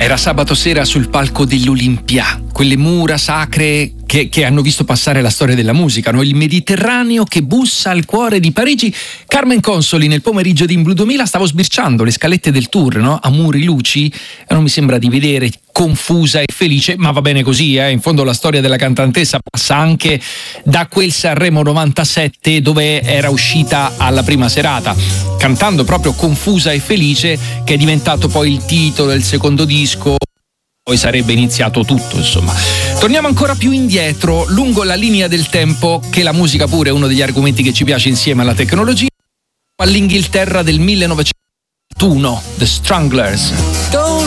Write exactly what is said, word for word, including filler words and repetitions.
Era sabato sera sul palco dell'Olimpia, quelle mura sacre che, che hanno visto passare la storia della musica, no? Il Mediterraneo che bussa al cuore di Parigi. Carmen Consoli nel pomeriggio di In Blu duemila stavo sbirciando le scalette del tour, no? Amori luci, e non mi sembra di vedere, confusa e felice, ma va bene così, eh? In fondo la storia della cantantessa passa anche da quel Sanremo novantasette dove era uscita alla prima serata, cantando proprio Confusa e felice, che è diventato poi il titolo del secondo disco. Poi sarebbe iniziato tutto, insomma. Torniamo ancora più indietro, lungo la linea del tempo, che la musica pure è uno degli argomenti che ci piace insieme alla tecnologia. All'Inghilterra del millenovecentotrentuno, The Stranglers.